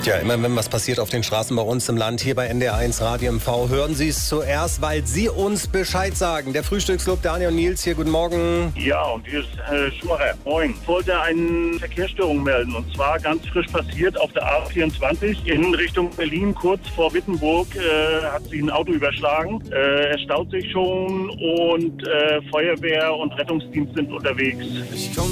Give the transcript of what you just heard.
Ja, immer wenn was passiert auf den Straßen bei uns im Land, hier bei NDR1 Radio MV, hören Sie es zuerst, weil Sie uns Bescheid sagen. Der Frühstücksclub, Daniel und Nils hier, guten Morgen. Ja, und hier ist Schumacher. Moin. Ich wollte eine Verkehrsstörung melden, und zwar ganz frisch passiert auf der A24 in Richtung Berlin, kurz vor Wittenburg, hat sich ein Auto überschlagen. Es staut sich schon und Feuerwehr und Rettungsdienst sind unterwegs.